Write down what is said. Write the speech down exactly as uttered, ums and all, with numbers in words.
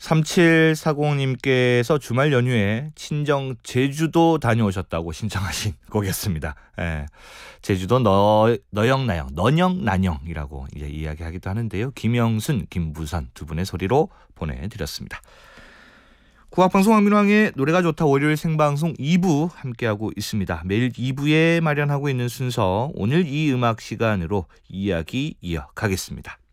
삼칠사공님께서 주말 연휴에 친정 제주도 다녀오셨다고 신청하신 곡이었습니다. 예. 제주도 너, 너영나영, 너영난영이라고 이제 이야기하기도 하는데요. 김영순, 김부선 두 분의 소리로 보내드렸습니다. 국악방송 황민왕의 노래가 좋다 월요일 생방송 이 부 함께하고 있습니다. 매일 이 부에 마련하고 있는 순서, 오늘 이 음악 시간으로 이야기 이어가겠습니다.